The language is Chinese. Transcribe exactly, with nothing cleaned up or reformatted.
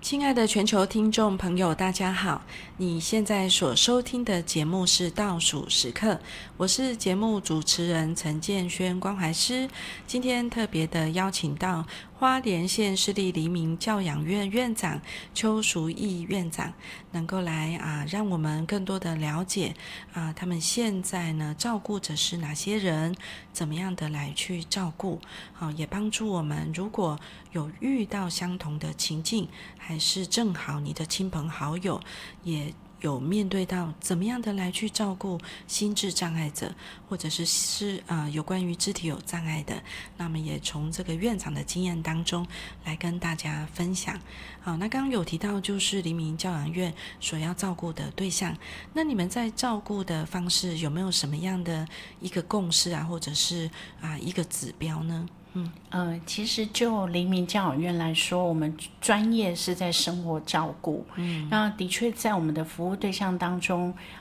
亲爱的全球听众朋友，大家好！你现在所收听的节目是倒数时刻，我是节目主持人陈建轩关怀师。今天特别的邀请到花莲县市立黎明教养院院长邱淑义院长，能够来啊，让我们更多的了解啊，他们现在呢照顾着是哪些人，怎么样的来去照顾，好、啊，也帮助我们如果有遇到相同的情境，还是正好你的亲朋好友也有面对到怎么样的来去照顾心智障碍者，或者是是呃有关于肢体有障碍的，那么也从这个院长的经验当中来跟大家分享。好，那刚刚有提到就是黎明教养院所要照顾的对象，那你们在照顾的方式有没有什么样的一个共识啊，或者是啊一个指标呢？ 嗯，呃，其实就黎明教养院来说，我们专业是在生活照顾。嗯，那的确在我们的服务对象当中，